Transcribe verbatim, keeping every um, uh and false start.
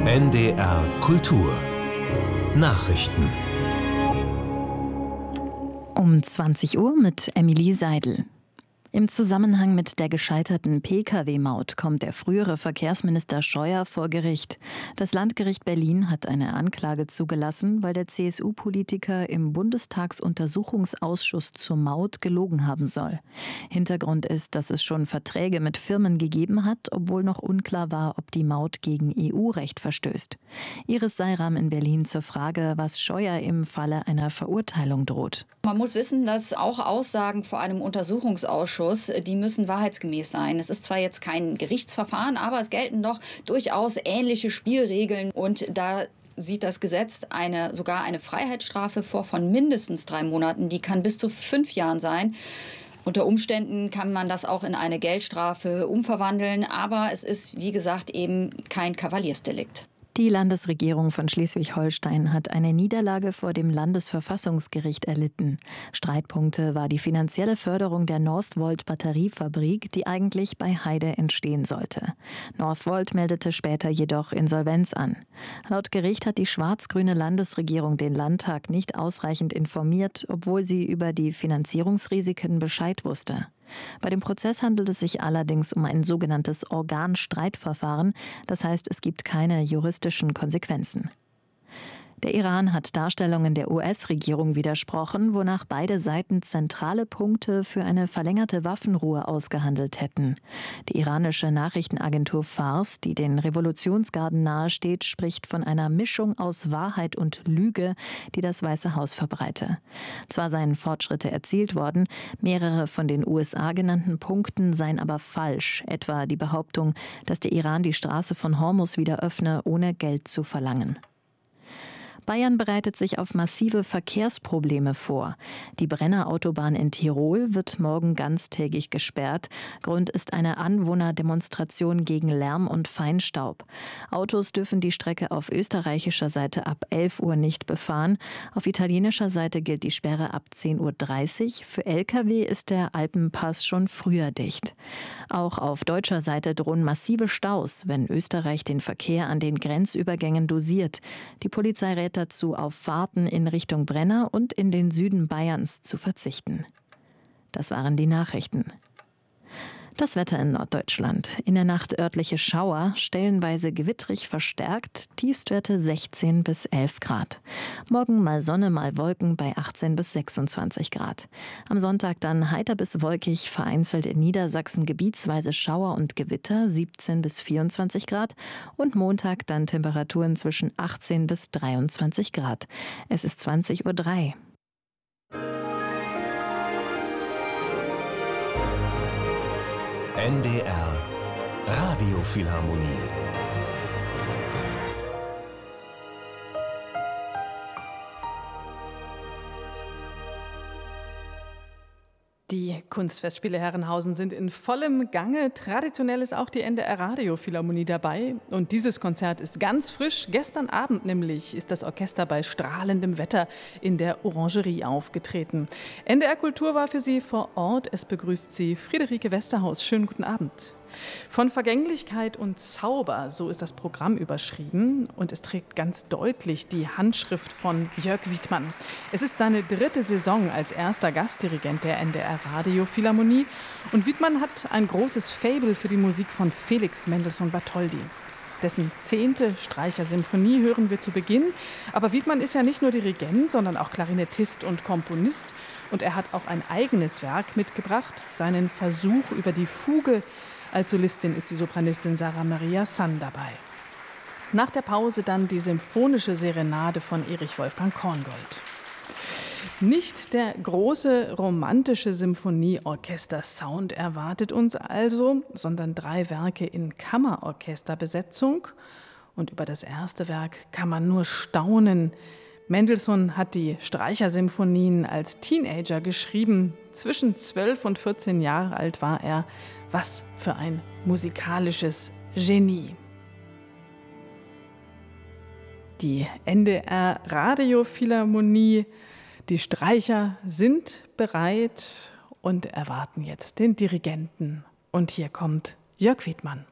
N D R Kultur Nachrichten Um zwanzig Uhr mit Emilie Seidel. Im Zusammenhang mit der gescheiterten Pkw-Maut kommt der frühere Verkehrsminister Scheuer vor Gericht. Das Landgericht Berlin hat eine Anklage zugelassen, weil der C S U-Politiker im Bundestagsuntersuchungsausschuss zur Maut gelogen haben soll. Hintergrund ist, dass es schon Verträge mit Firmen gegeben hat, obwohl noch unklar war, ob die Maut gegen E U-Recht verstößt. Iris Seiram in Berlin zur Frage, was Scheuer im Falle einer Verurteilung droht. Man muss wissen, dass auch Aussagen vor einem Untersuchungsausschuss, die müssen wahrheitsgemäß sein. Es ist zwar jetzt kein Gerichtsverfahren, aber es gelten doch durchaus ähnliche Spielregeln. Und da sieht das Gesetz eine, sogar eine Freiheitsstrafe vor von mindestens drei Monaten. Die kann bis zu fünf Jahren sein. Unter Umständen kann man das auch in eine Geldstrafe umverwandeln. Aber es ist, wie gesagt, eben kein Kavaliersdelikt. Die Landesregierung von Schleswig-Holstein hat eine Niederlage vor dem Landesverfassungsgericht erlitten. Streitpunkte war die finanzielle Förderung der Northvolt-Batteriefabrik, die eigentlich bei Heide entstehen sollte. Northvolt meldete später jedoch Insolvenz an. Laut Gericht hat die schwarz-grüne Landesregierung den Landtag nicht ausreichend informiert, obwohl sie über die Finanzierungsrisiken Bescheid wusste. Bei dem Prozess handelt es sich allerdings um ein sogenanntes Organstreitverfahren, das heißt, es gibt keine juristischen Konsequenzen. Der Iran hat Darstellungen der U S-Regierung widersprochen, wonach beide Seiten zentrale Punkte für eine verlängerte Waffenruhe ausgehandelt hätten. Die iranische Nachrichtenagentur Fars, die den Revolutionsgarden nahesteht, spricht von einer Mischung aus Wahrheit und Lüge, die das Weiße Haus verbreite. Zwar seien Fortschritte erzielt worden, mehrere von den U S A genannten Punkten seien aber falsch, etwa die Behauptung, dass der Iran die Straße von Hormuz wieder öffne, ohne Geld zu verlangen. Bayern bereitet sich auf massive Verkehrsprobleme vor. Die Brennerautobahn in Tirol wird morgen ganztägig gesperrt. Grund ist eine Anwohnerdemonstration gegen Lärm und Feinstaub. Autos dürfen die Strecke auf österreichischer Seite ab elf Uhr nicht befahren. Auf italienischer Seite gilt die Sperre ab zehn Uhr dreißig. Für L K W ist der Alpenpass schon früher dicht. Auch auf deutscher Seite drohen massive Staus, wenn Österreich den Verkehr an den Grenzübergängen dosiert. Die Polizei rät dazu, auf Fahrten in Richtung Brenner und in den Süden Bayerns zu verzichten. Das waren die Nachrichten. Das Wetter in Norddeutschland. In der Nacht örtliche Schauer, stellenweise gewittrig verstärkt, Tiefstwerte sechzehn bis elf Grad. Morgen mal Sonne, mal Wolken bei achtzehn bis sechsundzwanzig Grad. Am Sonntag dann heiter bis wolkig, vereinzelt in Niedersachsen gebietsweise Schauer und Gewitter, siebzehn bis vierundzwanzig Grad. Und Montag dann Temperaturen zwischen achtzehn bis dreiundzwanzig Grad. Es ist zwanzig Uhr drei. N D R Radiophilharmonie. Die Kunstfestspiele Herrenhausen sind in vollem Gange. Traditionell ist auch die N D R Radiophilharmonie dabei. Und dieses Konzert ist ganz frisch. Gestern Abend nämlich ist das Orchester bei strahlendem Wetter in der Orangerie aufgetreten. N D R Kultur war für Sie vor Ort. Es begrüßt Sie Friederike Westerhaus. Schönen guten Abend. Von Vergänglichkeit und Zauber, so ist das Programm überschrieben. Und es trägt ganz deutlich die Handschrift von Jörg Wiedmann. Es ist seine dritte Saison als erster Gastdirigent der N D R Radiophilharmonie. Und Wiedmann hat ein großes Faible für die Musik von Felix Mendelssohn Bartholdy. Dessen zehnte Streichersymphonie hören wir zu Beginn. Aber Wiedmann ist ja nicht nur Dirigent, sondern auch Klarinettist und Komponist. Und er hat auch ein eigenes Werk mitgebracht, seinen Versuch über die Fuge. Als Solistin ist die Sopranistin Sarah Maria Sann dabei. Nach der Pause dann die symphonische Serenade von Erich Wolfgang Korngold. Nicht der große romantische Symphonieorchester-Sound erwartet uns also, sondern drei Werke in Kammerorchesterbesetzung. Und über das erste Werk kann man nur staunen. Mendelssohn hat die Streichersymphonien als Teenager geschrieben. Zwischen zwölf und vierzehn Jahre alt war er. Was für ein musikalisches Genie. Die N D R Radiophilharmonie, die Streicher sind bereit und erwarten jetzt den Dirigenten. Und hier kommt Jörg Wiedmann.